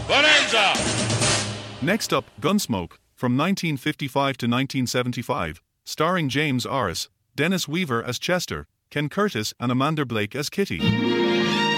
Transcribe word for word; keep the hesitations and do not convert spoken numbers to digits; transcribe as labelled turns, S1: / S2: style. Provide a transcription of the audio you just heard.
S1: Bonanza!
S2: Next up, Gunsmoke, from nineteen fifty-five to nineteen seventy-five, starring James Arras, Dennis Weaver as Chester, Ken Curtis and Amanda Blake as Kitty.